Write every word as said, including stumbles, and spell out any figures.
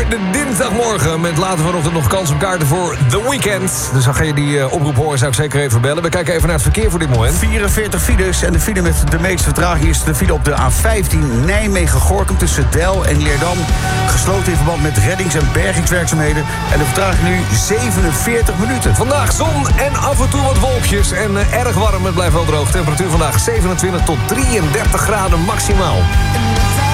de dinsdagmorgen met later vanochtend nog kans op kaarten voor The Weeknd. Dus dan ga je die uh, oproep horen, zou ik zeker even bellen. We kijken even naar het verkeer voor dit moment. vierenveertig files en de file met de meeste vertraging is de file op de A vijftien Nijmegen-Gorinchem tussen Deil en Leerdam. Gesloten in verband met reddings- en bergingswerkzaamheden. En de vertraging nu zevenenveertig minuten. Vandaag zon en af en toe wat wolkjes en uh, erg warm. Het blijft wel droog. Temperatuur vandaag zevenentwintig tot drieëndertig graden maximaal.